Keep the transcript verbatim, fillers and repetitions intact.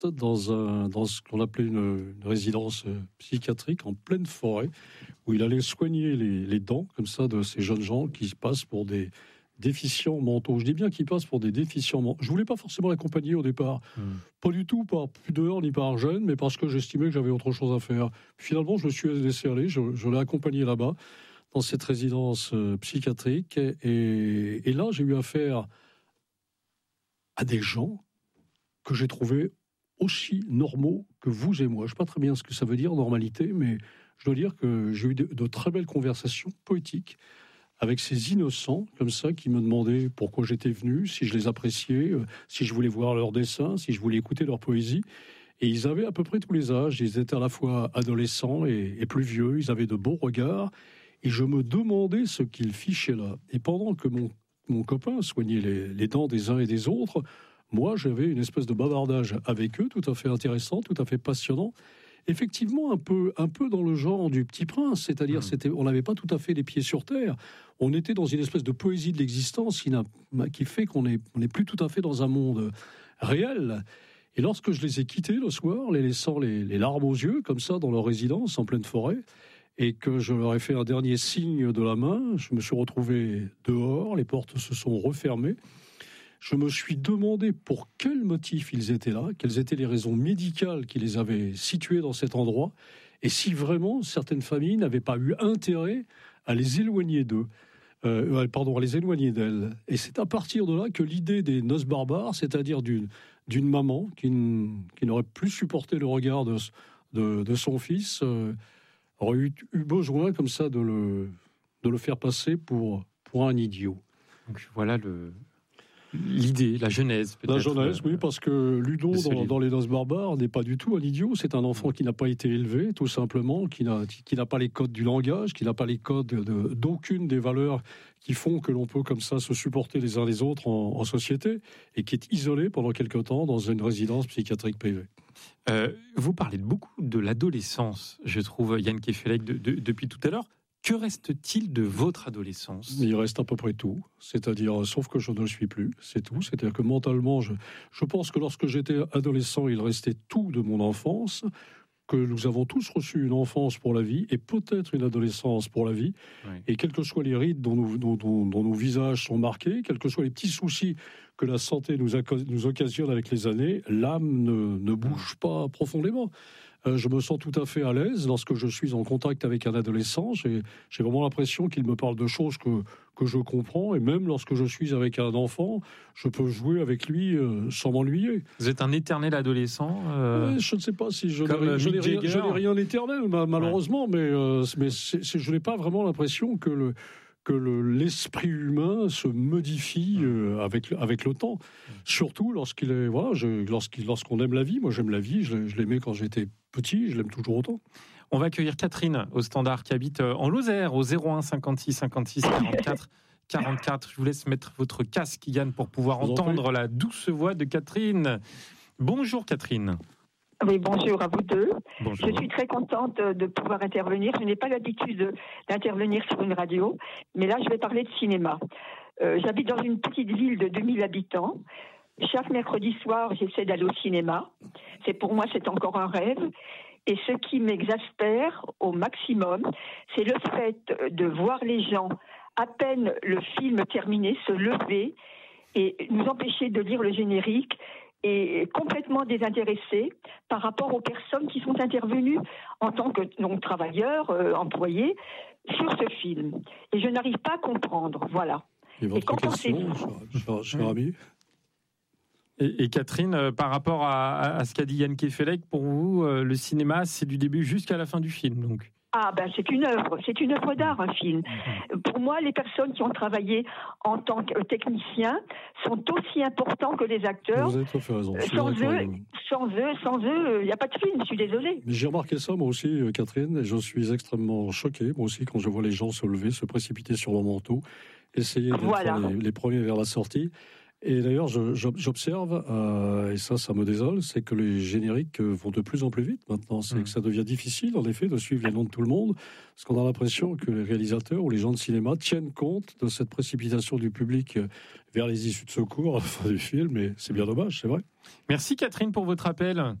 dans, un, dans ce qu'on appelait une, une résidence psychiatrique en pleine forêt, où il allait soigner les, les dents, comme ça, de ces jeunes gens qui passent pour des déficients mentaux. Je dis bien qu'ils passent pour des déficients mentaux. Je voulais pas forcément l'accompagner au départ. Mmh. Pas du tout, par pudeur ni par gêne, mais parce que j'estimais que j'avais autre chose à faire. Finalement, je me suis laissé aller, je, je l'ai accompagné là-bas, dans cette résidence euh, psychiatrique. Et, et là, j'ai eu affaire à des gens que j'ai trouvés aussi normaux que vous et moi. Je ne sais pas très bien ce que ça veut dire, normalité, mais je dois dire que j'ai eu de, de très belles conversations poétiques avec ces innocents, comme ça, qui me demandaient pourquoi j'étais venu, si je les appréciais, euh, si je voulais voir leurs dessins, si je voulais écouter leur poésie. Et ils avaient à peu près tous les âges. Ils étaient à la fois adolescents et, et plus vieux. Ils avaient de beaux regards. Et je me demandais ce qu'ils fichaient là. Et pendant que mon, mon copain soignait les, les dents des uns et des autres, moi, j'avais une espèce de bavardage avec eux, tout à fait intéressant, tout à fait passionnant. Effectivement, un peu, un peu dans le genre du Petit Prince, c'est-à-dire mmh. c'était, on n'avait pas tout à fait les pieds sur terre. On était dans une espèce de poésie de l'existence qui, n'a, qui fait qu'on n'est on est plus tout à fait dans un monde réel. Et lorsque je les ai quittés le soir, les laissant les, les larmes aux yeux, comme ça, dans leur résidence, en pleine forêt, et que je leur ai fait un dernier signe de la main, je me suis retrouvé dehors, les portes se sont refermées. Je me suis demandé pour quel motif ils étaient là, quelles étaient les raisons médicales qui les avaient situés dans cet endroit, et si vraiment certaines familles n'avaient pas eu intérêt à les éloigner d'eux, euh, pardon, à les éloigner d'elles. Et c'est à partir de là que l'idée des noces barbares, c'est-à-dire d'une, d'une maman qui, qui n'aurait plus supporté le regard de, de, de son fils, euh, aurait eu, eu besoin comme ça de le, de le faire passer pour, pour un idiot. Donc voilà le... L'idée, la genèse, peut-être. La genèse, euh, oui, parce que Ludon, dans, dans Les Noces barbares, n'est pas du tout un idiot. C'est un enfant qui n'a pas été élevé, tout simplement, qui n'a, qui n'a pas les codes du langage, qui n'a pas les codes de, d'aucune des valeurs qui font que l'on peut, comme ça, se supporter les uns les autres en, en société, et qui est isolé pendant quelque temps dans une résidence psychiatrique privée. Euh, vous parlez beaucoup de l'adolescence, je trouve, Yann Kefelec, de, de, depuis tout à l'heure. Que reste-t-il de votre adolescence ? Il reste à peu près tout, c'est-à-dire, sauf que je ne le suis plus, c'est tout. C'est-à-dire que mentalement, je, je pense que lorsque j'étais adolescent, il restait tout de mon enfance, que nous avons tous reçu une enfance pour la vie et peut-être une adolescence pour la vie. Oui. Et quels que soient les rides dont, nous, dont, dont, dont nos visages sont marqués, quels que soient les petits soucis que la santé nous, acc- nous occasionne avec les années, l'âme ne, ne bouge pas profondément. Euh, je me sens tout à fait à l'aise lorsque je suis en contact avec un adolescent. J'ai, j'ai vraiment l'impression qu'il me parle de choses que, que je comprends. Et même lorsque je suis avec un enfant, je peux jouer avec lui euh, sans m'ennuyer. Vous êtes un éternel adolescent euh... euh, Je ne sais pas si je, n'ai, je, n'ai rien, je n'ai rien d'éternel, malheureusement, ouais. mais, euh, mais c'est, c'est, je n'ai pas vraiment l'impression que le... que le, l'esprit humain se modifie euh, avec, avec le temps. Surtout lorsqu'il est, voilà, je, lorsqu'il, lorsqu'on aime la vie. Moi, j'aime la vie. Je, je l'aimais quand j'étais petit. Je l'aime toujours autant. On va accueillir Catherine au standard qui habite en Lozère au zéro un cinquante-six cinquante-six quarante-quatre quarante-quatre. Je vous laisse mettre votre casque, Yann, pour pouvoir vous entendre en la douce voix de Catherine. Bonjour, Catherine. Oui, bonjour à vous deux. Bonjour. Je suis très contente de pouvoir intervenir. Je n'ai pas l'habitude d'intervenir sur une radio, mais là, je vais parler de cinéma. Euh, j'habite dans une petite ville de deux mille habitants. Chaque mercredi soir, j'essaie d'aller au cinéma. C'est pour moi, c'est encore un rêve. Et ce qui m'exaspère au maximum, c'est le fait de voir les gens, à peine le film terminé, se lever et nous empêcher de lire le générique et complètement désintéressés par rapport aux personnes qui sont intervenues en tant que donc, travailleurs, euh, employés, sur ce film. Et je n'arrive pas à comprendre, voilà. Et votre et question, cher, cher ami ? Et, et Catherine, euh, par rapport à, à, à ce qu'a dit Yann Kefelec, pour vous, euh, le cinéma, c'est du début jusqu'à la fin du film, donc ? Ah ben c'est une œuvre, c'est une œuvre d'art, un film. Pour moi, les personnes qui ont travaillé en tant que techniciens sont aussi importants que les acteurs. Vous avez tout à fait raison. Sans eux, sans eux, sans eux, il n'y a pas de film. Je suis désolée. Mais j'ai remarqué ça moi aussi, Catherine, et je suis extrêmement choqué moi aussi quand je vois les gens se lever, se précipiter sur leur manteau, essayer d'être voilà. les, les premiers vers la sortie. Et d'ailleurs, je, j'observe, euh, et ça, ça me désole, c'est que les génériques vont de plus en plus vite maintenant. C'est mmh. que ça devient difficile, en effet, de suivre les noms de tout le monde, parce qu'on a l'impression que les réalisateurs ou les gens de cinéma tiennent compte de cette précipitation du public vers les issues de secours à la fin du film, et c'est bien dommage, c'est vrai. Merci Catherine pour votre appel.